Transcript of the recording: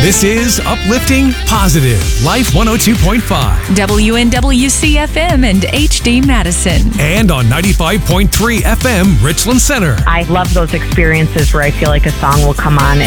This is Uplifting Positive Life 102.5 WNWC-FM and HD Madison. and on 95.3 FM Richland Center. I love those experiences where I feel like a song will come on